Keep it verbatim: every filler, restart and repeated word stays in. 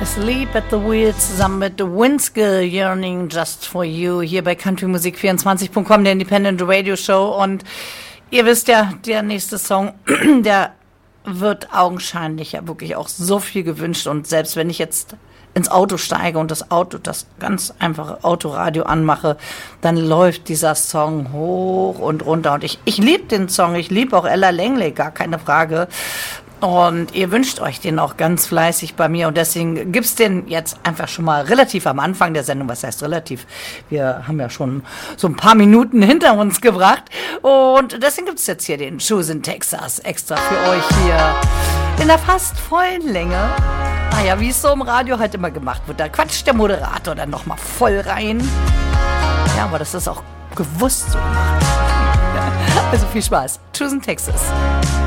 Sleep at the Wheel zusammen mit The Winskill, Yearning Just for You, hier bei country musik vierundzwanzig punkt com, der Independent Radio Show. Und ihr wisst ja, der nächste Song, der wird augenscheinlich ja wirklich auch so viel gewünscht. Und selbst wenn ich jetzt ins Auto steige und das Auto, das ganz einfache Autoradio anmache, dann läuft dieser Song hoch und runter. Und ich, ich liebe den Song, ich liebe auch Ella Langley, gar keine Frage. Und ihr wünscht euch den auch ganz fleißig bei mir. Und deswegen gibt's den jetzt einfach schon mal relativ am Anfang der Sendung. Was heißt relativ? Wir haben ja schon so ein paar Minuten hinter uns gebracht. Und deswegen gibt's jetzt hier den Shoes in Texas extra für euch hier in der fast vollen Länge. Naja, wie es so im Radio halt immer gemacht wird. Da quatscht der Moderator dann nochmal voll rein. Ja, aber das ist auch gewusst so gemacht. Also viel Spaß. Shoes in Texas.